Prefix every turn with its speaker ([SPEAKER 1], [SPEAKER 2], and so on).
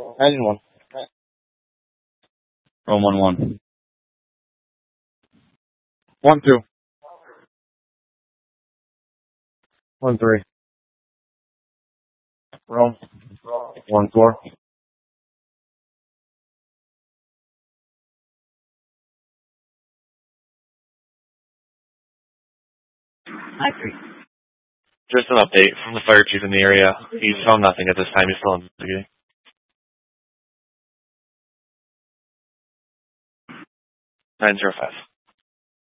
[SPEAKER 1] Engine 1.
[SPEAKER 2] Rome 1-1.
[SPEAKER 1] 1-2. 1-3. Rome. 1-4.
[SPEAKER 3] Just an update from the fire chief in the area. He's found nothing at this time. He's still investigating. 905.